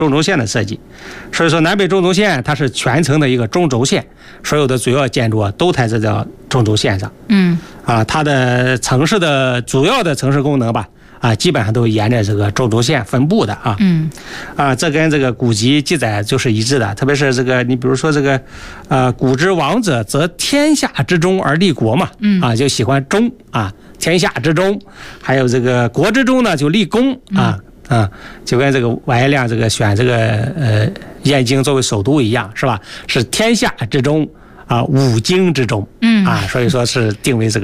中轴线的设计。所以说南北中轴线它是全程的一个中轴线，所有的主要建筑都在这条中轴线上。它的城市的主要的城市功能吧，基本上都沿着这个中轴线分布的这跟这个古籍记载就是一致的。特别是这个，你比如说这个，古之王者则天下之中而立国嘛，就喜欢中天下之中，还有这个国之中呢就立功就跟这个完颜亮这个选这个燕京作为首都一样，是吧？是天下之中五京之中所以说是定为这个。